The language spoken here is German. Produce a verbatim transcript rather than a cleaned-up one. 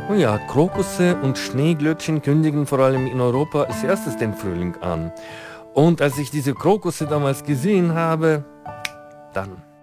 Oh ja, Krokusse und Schneeglöckchen kündigen vor allem in Europa als erstes den Frühling an. Und als ich diese Krokusse damals gesehen habe, dann